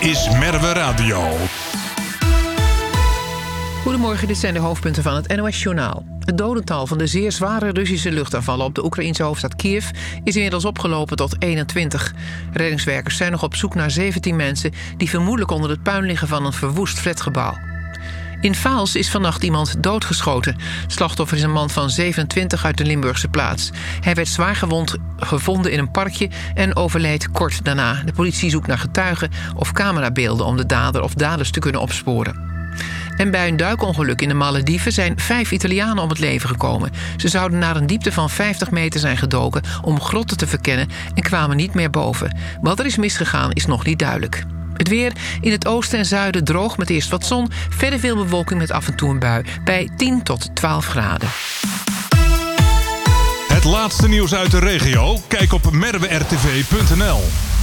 is Merwe Radio. Goedemorgen, dit zijn de hoofdpunten van het NOS-journaal. Het dodental van de zeer zware Russische luchtaanvallen op de Oekraïense hoofdstad Kiev is inmiddels opgelopen tot 21. Reddingswerkers zijn nog op zoek naar 17 mensen die vermoedelijk onder het puin liggen van een verwoest flatgebouw. In Vaals is vannacht iemand doodgeschoten. Het slachtoffer is een man van 27 uit de Limburgse plaats. Hij werd zwaar gewond gevonden in een parkje en overleed kort daarna. De politie zoekt naar getuigen of camerabeelden om de dader of daders te kunnen opsporen. En bij een duikongeluk in de Malediven zijn 5 Italianen om het leven gekomen. Ze zouden naar een diepte van 50 meter zijn gedoken om grotten te verkennen en kwamen niet meer boven. Wat er is misgegaan is nog niet duidelijk. Het weer: in het oosten en zuiden droog met eerst wat zon. Verder veel bewolking met af en toe een bui bij 10 tot 12 graden. Het laatste nieuws uit de regio? Kijk op merwertv.nl.